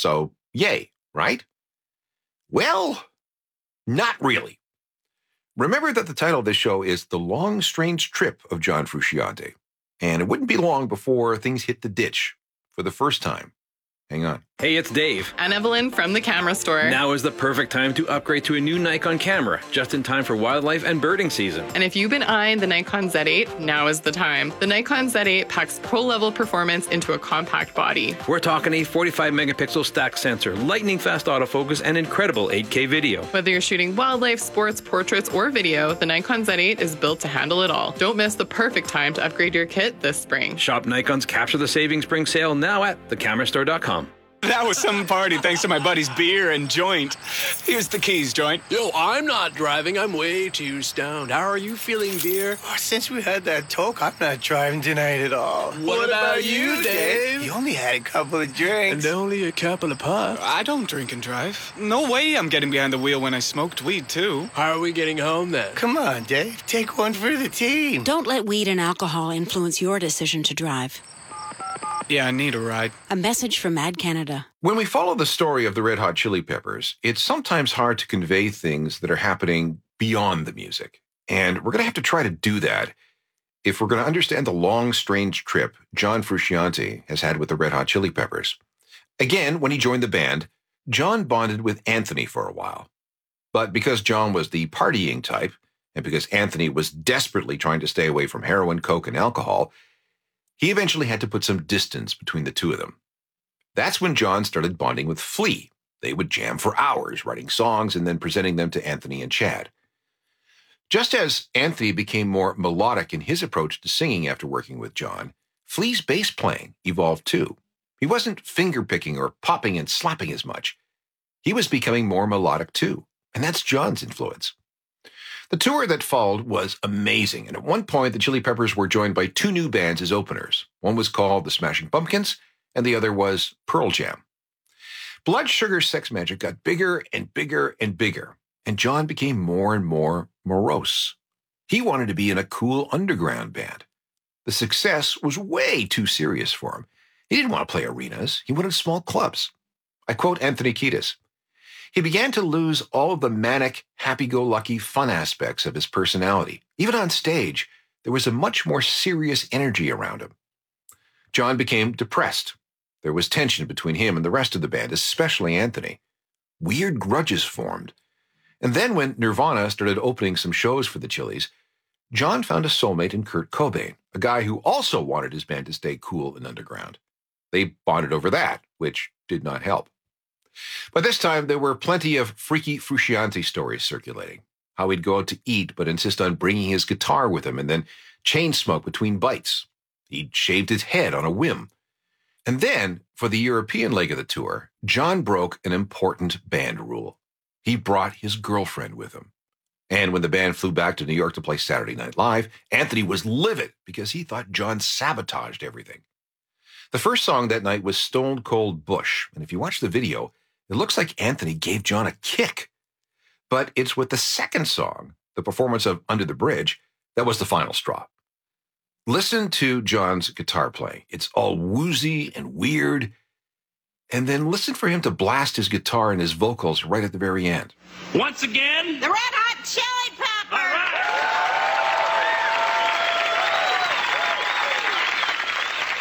So, yay, right? Well, not really. Remember that the title of this show is The Long Strange Trip of John Frusciante. And it wouldn't be long before things hit the ditch for the first time. Hang on. Hey, it's Dave. And Evelyn from the camera store. Now is the perfect time to upgrade to a new Nikon camera, just in time for wildlife and birding season. And if you've been eyeing the Nikon Z8, now is the time. The Nikon Z8 packs pro-level performance into a compact body. We're talking a 45-megapixel stack sensor, lightning-fast autofocus, and incredible 8K video. Whether you're shooting wildlife, sports, portraits, or video, the Nikon Z8 is built to handle it all. Don't miss the perfect time to upgrade your kit this spring. Shop Nikon's Capture the Savings Spring Sale now at thecamerastore.com. That was some party thanks to my buddy's beer and joint. Here's the keys, joint. Yo, I'm not driving. I'm way too stoned. How are you feeling, dear? Oh, since we had that talk, I'm not driving tonight at all. What about you, Dave? You only had a couple of drinks. And only a couple of puffs. I don't drink and drive. No way I'm getting behind the wheel when I smoked weed, too. How are we getting home, then? Come on, Dave. Take one for the team. Don't let weed and alcohol influence your decision to drive. Yeah, I need a ride. A message from Mad Canada. When we follow the story of the Red Hot Chili Peppers, it's sometimes hard to convey things that are happening beyond the music. And we're going to have to try to do that if we're going to understand the long, strange trip John Frusciante has had with the Red Hot Chili Peppers. Again, when he joined the band, John bonded with Anthony for a while. But because John was the partying type, and because Anthony was desperately trying to stay away from heroin, coke, and alcohol, he eventually had to put some distance between the two of them. That's when John started bonding with Flea. They would jam for hours, writing songs and then presenting them to Anthony and Chad. Just as Anthony became more melodic in his approach to singing after working with John, Flea's bass playing evolved too. He wasn't finger-picking or popping and slapping as much. He was becoming more melodic too, and that's John's influence. The tour that followed was amazing, and at one point, the Chili Peppers were joined by two new bands as openers. One was called the Smashing Pumpkins, and the other was Pearl Jam. Blood Sugar Sex Magik got bigger and bigger and bigger, and John became more and more morose. He wanted to be in a cool underground band. The success was way too serious for him. He didn't want to play arenas. He wanted small clubs. I quote Anthony Kiedis. He began to lose all of the manic, happy-go-lucky fun aspects of his personality. Even on stage, there was a much more serious energy around him. John became depressed. There was tension between him and the rest of the band, especially Anthony. Weird grudges formed. And then when Nirvana started opening some shows for the Chili's, John found a soulmate in Kurt Cobain, a guy who also wanted his band to stay cool and underground. They bonded over that, which did not help. By this time, there were plenty of freaky Frusciante stories circulating. How he'd go out to eat, but insist on bringing his guitar with him and then chain smoke between bites. He'd shaved his head on a whim. And then, for the European leg of the tour, John broke an important band rule. He brought his girlfriend with him. And when the band flew back to New York to play Saturday Night Live, Anthony was livid because he thought John sabotaged everything. The first song that night was Stone Cold Bush, and if you watch the video, it looks like Anthony gave John a kick. But it's with the second song, the performance of Under the Bridge, that was the final straw. Listen to John's guitar playing. It's all woozy and weird. And then listen for him to blast his guitar and his vocals right at the very end. Once again, the Red Hot Chili